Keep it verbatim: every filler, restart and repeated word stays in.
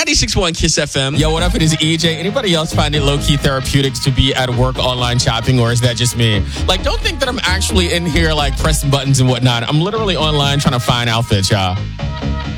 ninety-six point one Kiss F M. Yo, what up? It is E J. Anybody else find it low-key therapeutics to be at work online shopping, or is that just me? Like, don't think that I'm actually in here, like, pressing buttons and whatnot. I'm literally online trying to find outfits, y'all.